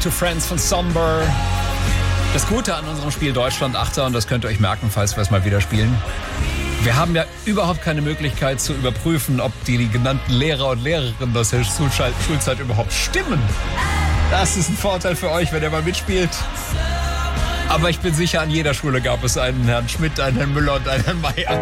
to Friends von Somber. Das Gute an unserem Spiel Deutschland Achter, und das könnt ihr euch merken, falls wir es mal wieder spielen: wir haben ja überhaupt keine Möglichkeit zu überprüfen, ob die genannten Lehrer und Lehrerinnen aus der Schulzeit überhaupt stimmen. Das ist ein Vorteil für euch, wenn ihr mal mitspielt. Aber ich bin sicher, an jeder Schule gab es einen Herrn Schmidt, einen Herrn Müller und einen Herrn Meier.